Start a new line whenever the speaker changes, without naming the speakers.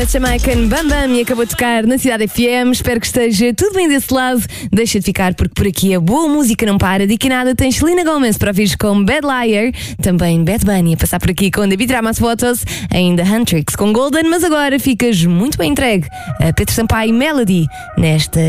Jamaican Bam Bam e acabou de tocar na Cidade FM. Espero que esteja tudo bem desse lado. Deixa de ficar porque por aqui a boa música não para. De que nada tens Selena Gomez para ouvires com Bad Liar. Também Bad Bunny a passar por aqui com David Ramos Fotos. Ainda Huntrix com Golden. Mas agora ficas muito bem entregue a Pedro Sampaio Melody nesta